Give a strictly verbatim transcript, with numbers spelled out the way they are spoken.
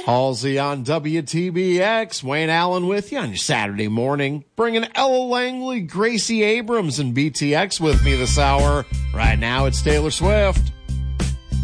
Halsey on W T B X. Wayne Allen with you on your Saturday morning. Bringing Ella Langley, Gracie Abrams, and B T X with me this hour. Right now, it's Taylor Swift.